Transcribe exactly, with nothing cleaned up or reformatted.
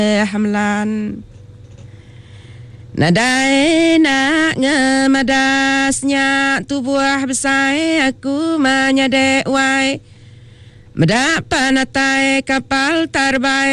hamlan nadai nak ngemadasnya tubuh besar aku menyadek wai mendapat natai kapal terbaik